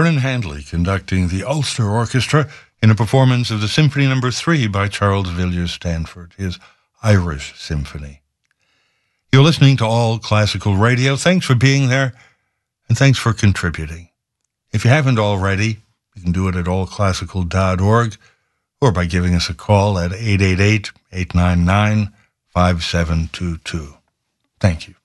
Warren Handley conducting the Ulster Orchestra in a performance of the Symphony No. 3 by Charles Villiers Stanford, his Irish Symphony. You're listening to All Classical Radio. Thanks for being there, and thanks for contributing. If you haven't already, you can do it at allclassical.org or by giving us a call at 888-899-5722. Thank you.